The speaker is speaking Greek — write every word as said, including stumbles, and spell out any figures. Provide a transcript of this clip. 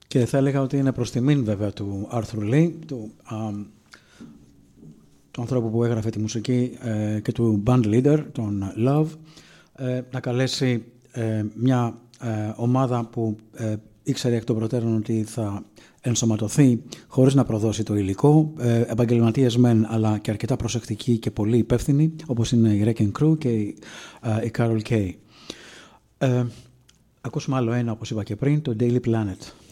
Και θα έλεγα ότι είναι προς τιμήν βέβαια του Arthur Lee, του, α, του ανθρώπου που έγραφε τη μουσική ε, και του band leader, τον Love, ε, να καλέσει ε, μια ε, ομάδα που ε, ήξερε εκ των προτέρων ότι θα ενσωματωθεί χωρίς να προδώσει το υλικό, ε, επαγγελματίες μεν, αλλά και αρκετά προσεκτικοί και πολύ υπεύθυνοι, όπως είναι η Wrecking Crew και η, ε, η Carol Kay. Ε, ακούσουμε άλλο ένα, όπως είπα και πριν, το Daily Planet.